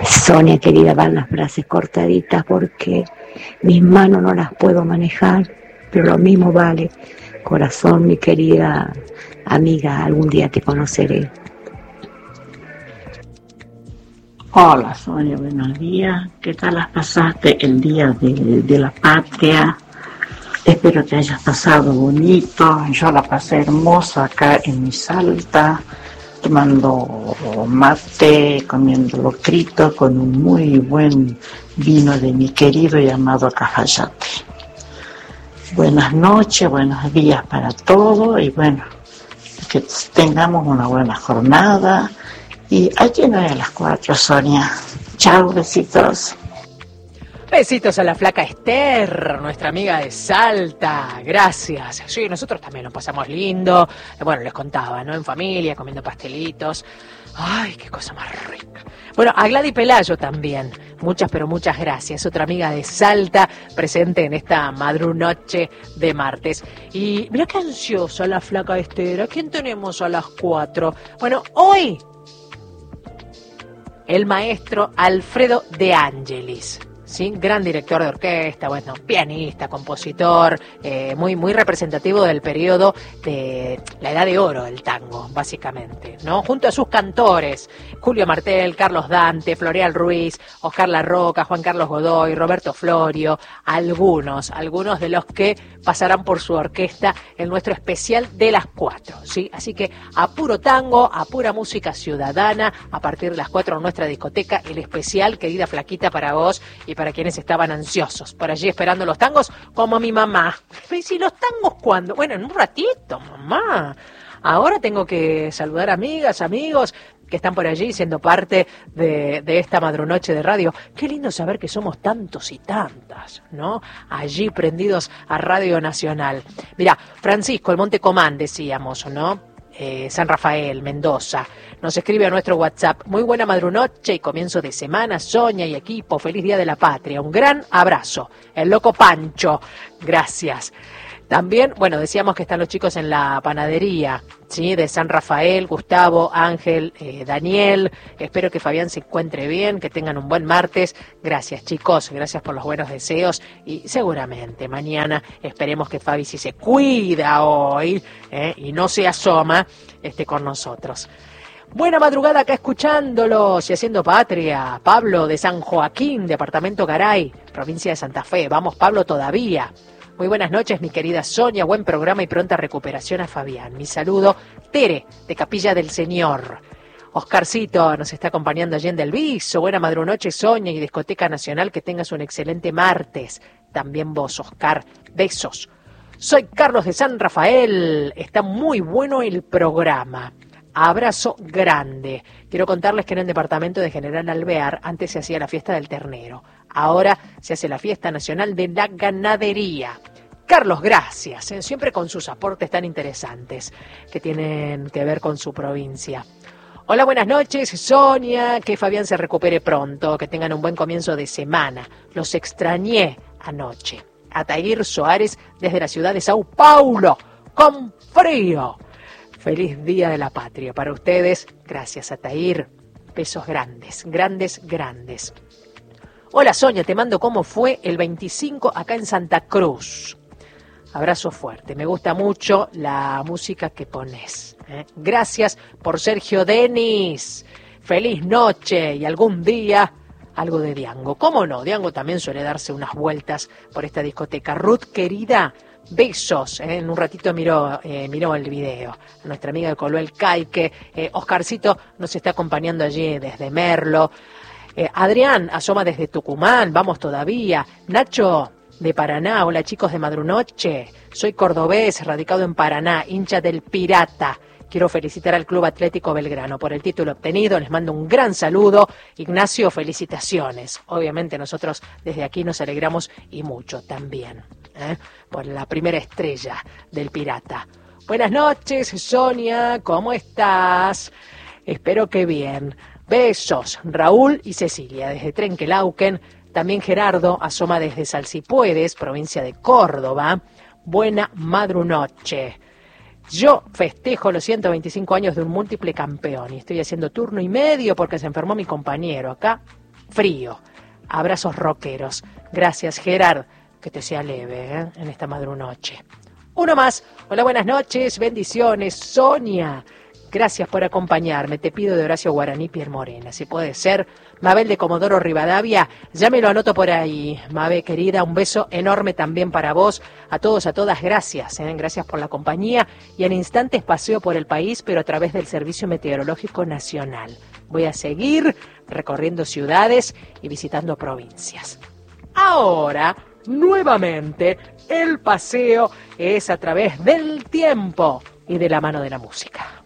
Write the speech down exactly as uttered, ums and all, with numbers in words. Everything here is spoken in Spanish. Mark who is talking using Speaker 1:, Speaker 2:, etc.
Speaker 1: Sonia, querida, van las frases cortaditas porque mis manos no las puedo manejar, pero lo mismo vale. Corazón, mi querida amiga, algún día te conoceré.
Speaker 2: Hola Sonia, buenos días. ¿Qué tal has pasaste el día de, de la patria? Espero que hayas pasado bonito. Yo la pasé hermosa acá en mi Salta, tomando mate, comiendo locrito con un muy buen vino de mi querido y amado Cafayate. Buenas noches, buenos días para todos y bueno, que tengamos una buena jornada. Y aquí no es a las cuatro, Sonia. Chao, besitos.
Speaker 3: Besitos a la flaca Esther, nuestra amiga de Salta. Gracias. Sí, nosotros también nos pasamos lindo. Bueno, les contaba, ¿no? En familia, comiendo pastelitos. Ay, qué cosa más rica. Bueno, a Gladys Pelayo también. Muchas, pero muchas gracias. Otra amiga de Salta presente en esta madrunoche de martes. Y mira qué ansiosa la flaca Esther. ¿A quién tenemos a las cuatro? Bueno, hoy el maestro Alfredo De Angelis, ¿sí? Gran director de orquesta, bueno, pianista, compositor, eh, muy, muy representativo del periodo de la Edad de Oro del tango, básicamente, ¿no? Junto a sus cantores, Julio Martel, Carlos Dante, Floreal Ruiz, Oscar La Roca, Juan Carlos Godoy, Roberto Florio, algunos, algunos de los que pasarán por su orquesta en nuestro especial de las cuatro, ¿sí? Así que a puro tango, a pura música ciudadana, a partir de las cuatro en nuestra discoteca, el especial, querida flaquita, para vos y para quienes estaban ansiosos por allí esperando los tangos, como mi mamá. ¿Y si los tangos cuándo? Bueno, en un ratito, mamá. Ahora tengo que saludar amigas, amigos que están por allí siendo parte de, de esta madrunoche de radio. Qué lindo saber que somos tantos y tantas, ¿no? Allí prendidos a Radio Nacional. Mirá, Francisco, el Monte Comán, decíamos, ¿no? Eh, San Rafael, Mendoza, nos escribe a nuestro WhatsApp: muy buena madrunoche y comienzo de semana, Sonia y equipo, feliz Día de la Patria, un gran abrazo. El loco Pancho, gracias. También, bueno, decíamos que están los chicos en la panadería, ¿sí? De San Rafael, Gustavo, Ángel, eh, Daniel. Espero que Fabián se encuentre bien, que tengan un buen martes. Gracias, chicos, gracias por los buenos deseos. Y seguramente mañana esperemos que Fabi, si se cuida hoy eh, y no se asoma, esté con nosotros. Buena madrugada acá escuchándolos y haciendo patria. Pablo de San Joaquín, departamento Garay, provincia de Santa Fe. Vamos, Pablo, todavía. Muy buenas noches, mi querida Sonia, buen programa y pronta recuperación a Fabián. Mi saludo, Tere, de Capilla del Señor. Oscarcito nos está acompañando allí en Del Viso. Buena madrunoche, Sonia y Discoteca Nacional, que tengas un excelente martes. También vos, Oscar, besos. Soy Carlos de San Rafael, está muy bueno el programa. Abrazo grande. Quiero contarles que en el departamento de General Alvear antes se hacía la fiesta del ternero. Ahora se hace la fiesta nacional de la ganadería. Carlos, gracias, ¿eh? Siempre con sus aportes tan interesantes que tienen que ver con su provincia. Hola, buenas noches, Sonia, que Fabián se recupere pronto, que tengan un buen comienzo de semana. Los extrañé anoche. Atair Soares desde la ciudad de Sao Paulo, con frío. Feliz Día de la Patria para ustedes. Gracias, Atair. Besos grandes, grandes, grandes. Hola, Sonia, te mando cómo fue el veinticinco acá en Santa Cruz. Abrazo fuerte. Me gusta mucho la música que pones, ¿eh? Gracias por Sergio Denis. Feliz noche y algún día algo de Diango. ¿Cómo no? Diango también suele darse unas vueltas por esta discoteca. Ruth, querida, besos. ¿eh? En un ratito miró, eh, miró el video. A nuestra amiga de Coluel Caique. Eh, Oscarcito nos está acompañando allí desde Merlo. Eh, Adrián asoma desde Tucumán. Vamos todavía. Nacho de Paraná. Hola, chicos de Madrunoche. Soy cordobés, radicado en Paraná, hincha del Pirata. Quiero felicitar al Club Atlético Belgrano por el título obtenido. Les mando un gran saludo. Ignacio, felicitaciones. Obviamente nosotros desde aquí nos alegramos y mucho también, ¿eh? por la primera estrella del Pirata. Buenas noches, Sonia. ¿Cómo estás? Espero que bien. Besos. Raúl y Cecilia desde Trenquelauquen. También Gerardo asoma desde Salsipuedes, provincia de Córdoba. Buena madrunoche. Yo festejo los ciento veinticinco años de un múltiple campeón y estoy haciendo turno y medio porque se enfermó mi compañero acá frío. Abrazos rockeros. Gracias, Gerard. Que te sea leve, ¿eh? En esta madrunoche. Uno más. Hola, buenas noches. Bendiciones. Sonia. Gracias por acompañarme. Te pido de Horacio Guaraní, Pierre Morena. Si puede ser. Mabel de Comodoro Rivadavia. Ya me lo anoto por ahí. Mabel, querida, un beso enorme también para vos. A todos, a todas, gracias. ¿eh? Gracias por la compañía. Y en instantes paseo por el país, pero a través del Servicio Meteorológico Nacional. Voy a seguir recorriendo ciudades y visitando provincias. Ahora, nuevamente, el paseo es a través del tiempo y de la mano de la música.